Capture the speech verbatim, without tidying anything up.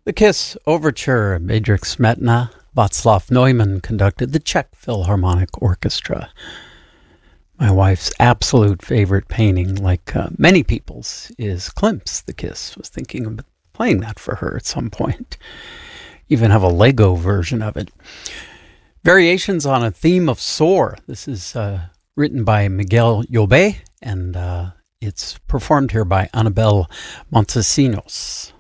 The Kiss Overture, Bedřich Smetana, Václav Neumann conducted, the Czech Philharmonic Orchestra. My wife's absolute favorite painting, like uh, many people's, is Klimt's The Kiss. I was thinking of playing that for her at some point. Even have a Lego version of it. Variations on a Theme of Soar. This is uh, written by Miguel Llobet, and uh, it's performed here by Anabel Montesinos.